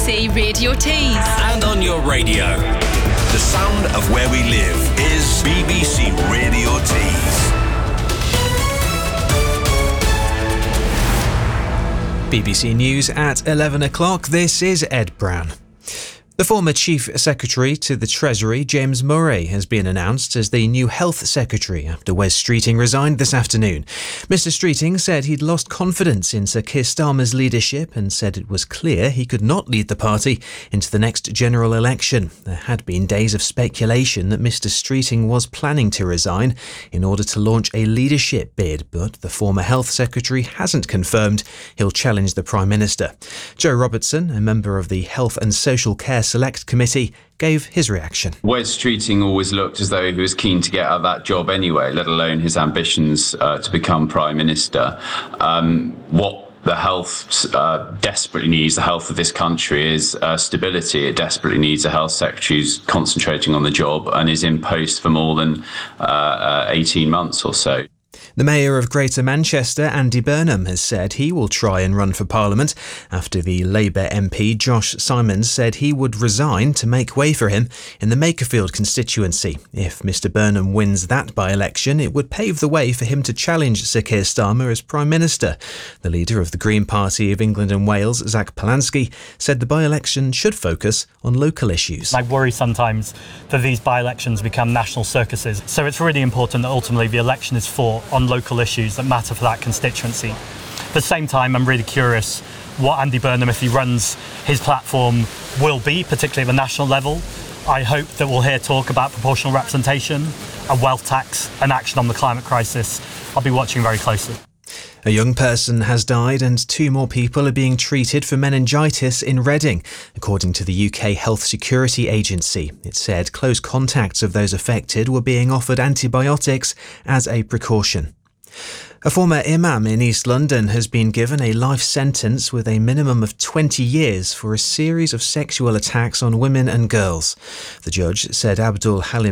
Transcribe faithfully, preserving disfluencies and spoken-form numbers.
C Radio Tees. And on your radio. The sound of where we live is B B C Radio Tees. B B C News at eleven o'clock. This is Ed Brown. The former Chief Secretary to the Treasury, James Murray, has been announced as the new Health Secretary after Wes Streeting resigned this afternoon. Mister Streeting said he'd lost confidence in Sir Keir Starmer's leadership and said it was clear he could not lead the party into the next general election. There had been days of speculation that Mister Streeting was planning to resign in order to launch a leadership bid, but the former Health Secretary hasn't confirmed he'll challenge the Prime Minister. Joe Robertson, a member of the Health and Social Care Select Committee, gave his reaction. Wes Streeting always looked as though he was keen to get out of that job anyway, let alone his ambitions uh, to become Prime Minister. Um, what the health uh, desperately needs, the health of this country, is uh, stability. It desperately needs a health secretary who's concentrating on the job and is in post for more than uh, uh, eighteen months or so. The Mayor of Greater Manchester, Andy Burnham, has said he will try and run for Parliament after the Labour M P Josh Simons said he would resign to make way for him in the Makerfield constituency. If Mister Burnham wins that by-election, it would pave the way for him to challenge Sir Keir Starmer as Prime Minister. The leader of the Green Party of England and Wales, Zach Polansky, said the by-election should focus on local issues. I worry sometimes that these by-elections become national circuses, so it's really important that ultimately the election is fought on local issues that matter for that constituency. At the same time, I'm really curious what Andy Burnham, if he runs his platform, will be, particularly at the national level. I hope that we'll hear talk about proportional representation, a wealth tax, and action on the climate crisis. I'll be watching very closely. A young person has died and two more people are being treated for meningitis in Reading, according to the U K Health Security Agency. It said close contacts of those affected were being offered antibiotics as a precaution. A former imam in East London has been given a life sentence with a minimum of twenty years for a series of sexual attacks on women and girls. The judge said Abdul Halim